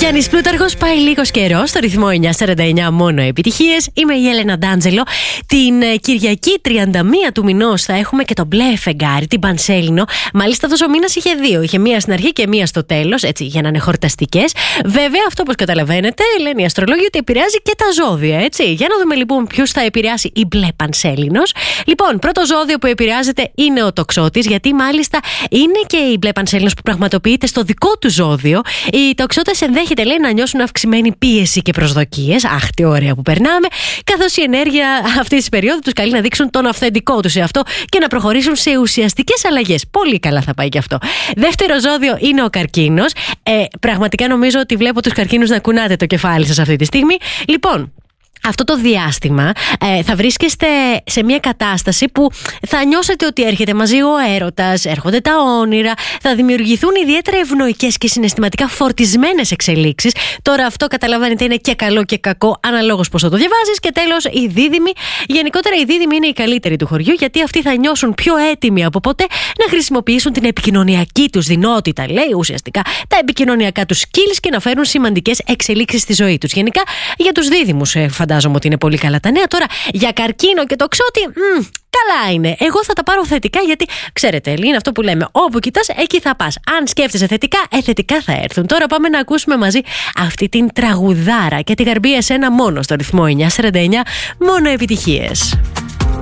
Γιάννης Πλούταρχος, πάει λίγος καιρός, στο ρυθμό 949 μόνο επιτυχίες. Είμαι η Έλενα Ντάντζελο. Την Κυριακή 31 του μηνός θα έχουμε και το μπλε φεγγάρι, την Πανσέλινο. Μάλιστα αυτός ο μήνας είχε δύο. Είχε μία στην αρχή και μία στο τέλος, έτσι, για να είναι χορταστικές. Βέβαια, αυτό όπως καταλαβαίνετε, λένε οι αστρολόγοι ότι επηρεάζει και τα ζώδια, έτσι. Για να δούμε λοιπόν ποιους θα επηρεάσει η μπλε Πανσέλινος. Λοιπόν, πρώτο ζώδιο που επηρεάζεται είναι ο τοξότης, γιατί μάλιστα είναι και η μπλε Πανσέλινος που πραγματοποιείται στο δικό του ζώδιο. Οι τοξότες ενδέχεται, λέει, να νιώσουν αυξημένη πίεση και προσδοκίες. Αχ, τι ωραία που περνάμε. Καθώς η ενέργεια αυτή τη περίοδου τους καλεί να δείξουν τον αυθεντικό τους εαυτό και να προχωρήσουν σε ουσιαστικές αλλαγές. Πολύ καλά θα πάει και αυτό. Δεύτερο ζώδιο είναι ο Καρκίνος. Πραγματικά νομίζω ότι βλέπω τους καρκίνους να κουνάτε το κεφάλι σας αυτή τη στιγμή. Λοιπόν, αυτό το διάστημα θα βρίσκεστε σε μια κατάσταση που θα νιώσετε ότι έρχεται μαζί ο έρωτας, έρχονται τα όνειρα, θα δημιουργηθούν ιδιαίτερα ευνοϊκές και συναισθηματικά φορτισμένες εξελίξεις. Τώρα αυτό καταλαβαίνετε είναι και καλό και κακό, αναλόγως πώς θα το διαβάζεις. Και τέλος, οι δίδυμοι. Γενικότερα οι δίδυμοι είναι οι καλύτεροι του χωριού, γιατί αυτοί θα νιώσουν πιο έτοιμοι από ποτέ να χρησιμοποιήσουν την επικοινωνιακή τους δυνότητα, λέει ουσιαστικά τα επικοινωνιακά τους skills, και να φέρουν σημαντικές εξελίξεις στη ζωή τους. Γενικά για τους δίδυμους φαντάζομαι ότι είναι πολύ καλά τα νέα. Τώρα για Καρκίνο και τοξότη, καλά είναι. Εγώ θα τα πάρω θετικά, γιατί ξέρετε, είναι αυτό που λέμε. Όπου κοιτάς, εκεί θα πας. Αν σκέφτεσαι θετικά, θετικά θα έρθουν. Τώρα πάμε να ακούσουμε μαζί αυτή την τραγουδάρα και τη γαρμπή εσένα μόνο στο ρυθμό 949, μόνο επιτυχίες.